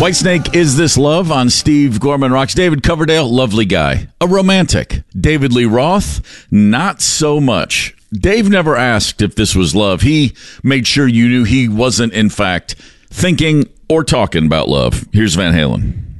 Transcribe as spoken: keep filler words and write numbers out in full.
Whitesnake, Is This Love on Steve Gorman Rocks. David Coverdale, lovely guy. A romantic. David Lee Roth, not so much. Dave never asked if this was love. He made sure you knew he wasn't, in fact, thinking or talking about love. Here's Van Halen.